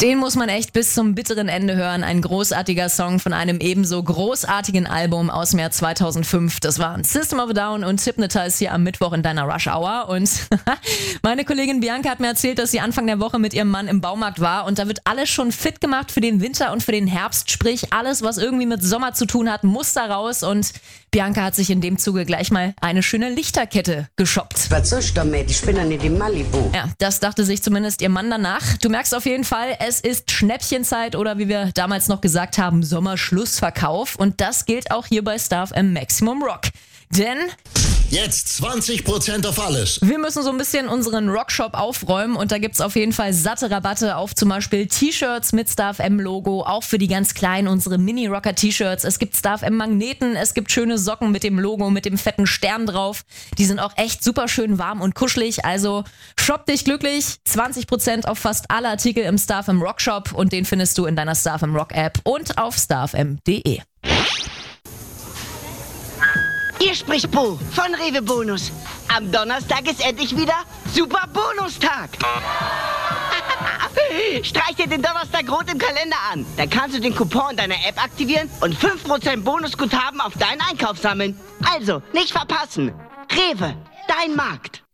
Den muss man echt bis zum bitteren Ende hören. Ein großartiger Song von einem ebenso großartigen Album aus dem Jahr 2005. Das waren System of a Down und Hypnotize hier am Mittwoch in deiner Rush Hour. Und meine Kollegin Bianca hat mir erzählt, dass sie Anfang der Woche mit ihrem Mann im Baumarkt war. Und da wird alles schon fit gemacht für den Winter und für den Herbst. Sprich, alles, was irgendwie mit Sommer zu tun hat, muss da raus. Und Bianca hat sich in dem Zuge gleich mal eine schöne Lichterkette geshoppt. Was soll ich damit? Ich bin ja nicht in Malibu. Ja, das dachte sich zumindest ihr Mann danach. Du merkst auf jeden Fall, es ist Schnäppchenzeit oder wie wir damals noch gesagt haben, Sommerschlussverkauf. Und das gilt auch hier bei Star FM Maximum Rock. Denn jetzt 20% auf alles. Wir müssen so ein bisschen unseren Rockshop aufräumen und da gibt's auf jeden Fall satte Rabatte auf zum Beispiel T-Shirts mit Star FM Logo, auch für die ganz kleinen, unsere Mini-Rocker-T-Shirts. Es gibt Star FM Magneten, es gibt schöne Socken mit dem Logo, mit dem fetten Stern drauf. Die sind auch echt super schön warm und kuschelig, also shop dich glücklich. 20% auf fast alle Artikel im Star FM Rockshop und den findest du in deiner Star FM Rock App und auf starfm.de. Hier spricht Bo von Rewe Bonus. Am Donnerstag ist endlich wieder Super Bonustag. Streich dir den Donnerstag rot im Kalender an. Dann kannst du den Coupon in deiner App aktivieren und 5% Bonusguthaben auf deinen Einkauf sammeln. Also, nicht verpassen. Rewe, dein Markt.